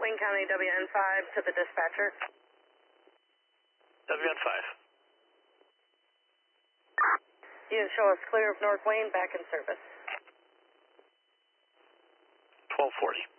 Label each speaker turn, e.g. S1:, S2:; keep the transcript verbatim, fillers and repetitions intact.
S1: Wayne County W N five to the dispatcher.
S2: W N five.
S1: Unit show us clear of North Wayne, back in service.
S2: twelve forty.